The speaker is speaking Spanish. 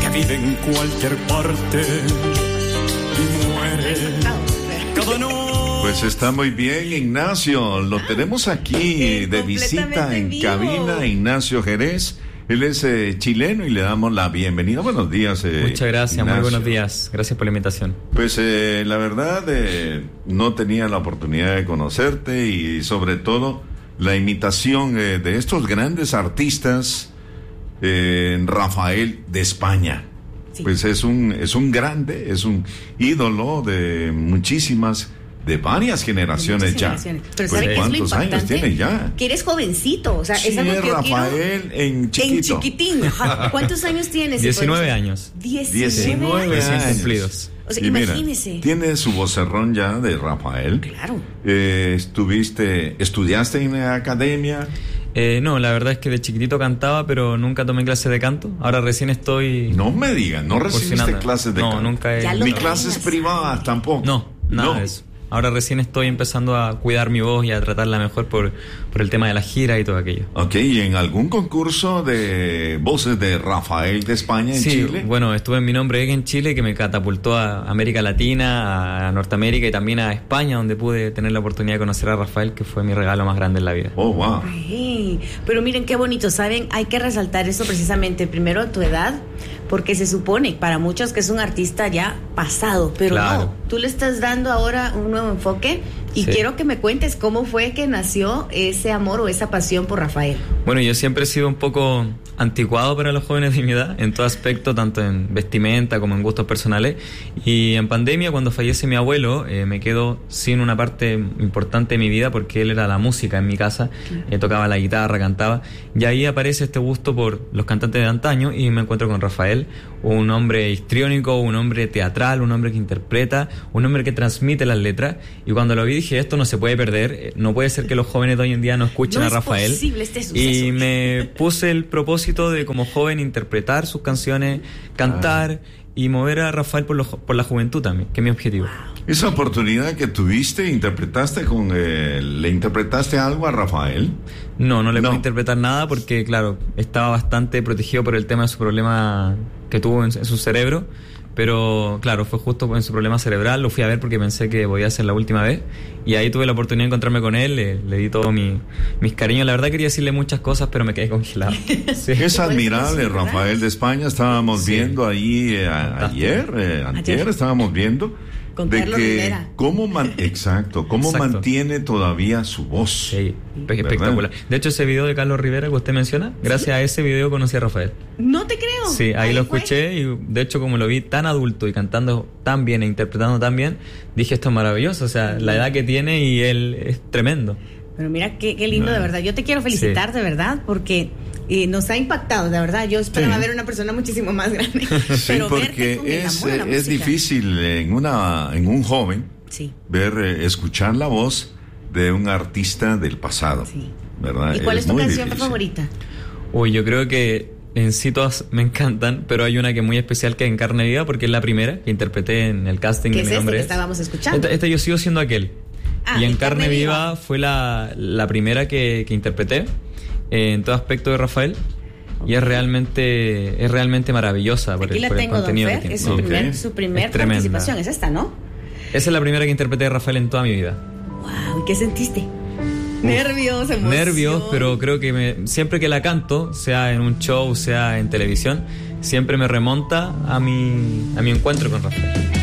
vive en cualquier parte y muere cada noche. Pues está muy bien, Ignacio. Lo tenemos aquí de visita en vivo. cabina, Ignacio Jerez. Él es chileno y le damos la bienvenida. Buenos días, Muchas gracias, Ignacio. muy buenos días. Gracias por la invitación. Pues la verdad, no tenía la oportunidad de conocerte y sobre todo la imitación de estos grandes artistas, Rafael de España. Sí. Pues es un grande, es un ídolo de varias generaciones ya. Pero pues, ¿sabe qué es lo ¿cuántos años tiene ya? Que eres jovencito, o sea, sí, es algo que Rafael yo quiero... en chiquito. En chiquitín. ¿Cuántos años tienes? 19 años. 19 recién años. cumplidos. O sea, y imagínese. Mira, tiene su vocerrón ya de Rafael. Claro. ¿Estudiaste en la academia? No, la verdad es que de chiquitito cantaba, pero nunca tomé clases de canto. Ahora recién estoy... No me digas, ¿no recibiste clases de canto? No, nunca he... Ni clases privadas tampoco. No, nada de eso. Ahora recién estoy empezando a cuidar mi voz y a tratarla mejor por el tema de la gira y todo aquello. Ok, ¿y en algún concurso de voces de Rafael de España en Chile? Sí, bueno, estuve en Mi Nombre Es en Chile, que me catapultó a América Latina, a Norteamérica y también a España, donde pude tener la oportunidad de conocer a Rafael, que fue mi regalo más grande en la vida. Oh, wow. Ay, pero miren qué bonito, ¿saben? Hay que resaltar eso precisamente, primero tu edad, porque se supone para muchos que es un artista ya pasado, pero claro. No, tú le estás dando ahora un nuevo enfoque y sí. Quiero que me cuentes cómo fue que nació ese amor o esa pasión por Rafael. Bueno, yo siempre he sido un poco anticuado para los jóvenes de mi edad, en todo aspecto, tanto en vestimenta como en gustos personales, y en pandemia, cuando fallece mi abuelo, me quedo sin una parte importante de mi vida, porque él era la música en mi casa, tocaba la guitarra, cantaba, y ahí aparece este gusto por los cantantes de antaño, y me encuentro con Rafael, un hombre histriónico, un hombre teatral, un hombre que interpreta, un hombre que transmite las letras, y cuando lo vi dije, esto no se puede perder, no puede ser que los jóvenes de hoy en día no escuchen a Rafael. Y me puse el propósito de, como joven, interpretar sus canciones, cantar y mover a Rafael por la juventud también, que es mi objetivo. Esa oportunidad que tuviste, ¿le interpretaste algo a Rafael? No le pude interpretar nada porque, claro, estaba bastante protegido por el tema de su problema que tuvo en su cerebro. Pero claro, fue justo en su problema cerebral, lo fui a ver porque pensé que podía ser la última vez y ahí tuve la oportunidad de encontrarme con él, le di todo mis cariños. La verdad quería decirle muchas cosas, pero me quedé congelado. Sí. Es admirable, Rafael de España. Estábamos viendo ahí antier estábamos viendo con de Carlos que Rivera. cómo mantiene todavía su voz. Sí, espectacular. ¿Verdad? De hecho, ese video de Carlos Rivera que usted menciona, gracias a ese video conocí a Rafael. No te creo. Sí, ahí lo escuché y de hecho como lo vi tan adulto y cantando tan bien e interpretando tan bien, dije esto es maravilloso, o sea, la edad que tiene y él es tremendo. Pero mira qué lindo, de verdad. Yo te quiero felicitar, de verdad, porque nos ha impactado, de verdad. Yo esperaba ver una persona muchísimo más grande. Sí, pero porque es difícil en un joven escuchar la voz de un artista del pasado. Sí. ¿Verdad? ¿Y cuál es tu canción favorita? Uy, yo creo que en sí todas me encantan, pero hay una que es muy especial que es En Carne Viva, porque es la primera que interpreté en el casting de Mi Nombre Es. Que estábamos escuchando. Esta yo sigo siendo aquel. Y En Carne Viva fue la primera que interpreté en todo aspecto de Rafael. Y es realmente maravillosa por el contenido que tiene. Es su primer participación, es esta, ¿no? Esa es la primera que interpreté de Rafael en toda mi vida. Wow, ¿y qué sentiste? Nervios, emoción. Nervios, pero creo que siempre que la canto, sea en un show, sea en televisión, siempre me remonta a mi encuentro con Rafael.